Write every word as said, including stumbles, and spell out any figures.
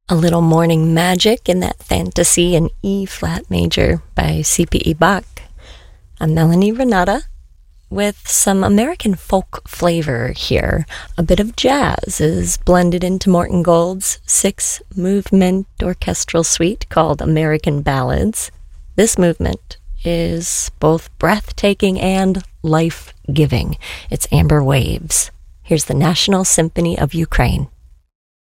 A little morning magic in that fantasy in E-flat major by C P E Bach. I'm Melanie Renata with some American folk flavor here. A bit of jazz is blended into Morton Gold's six-movement orchestral suite called American Ballads. This movement is both breathtaking and life-giving. It's Amber Waves. Here's the National Symphony of Ukraine.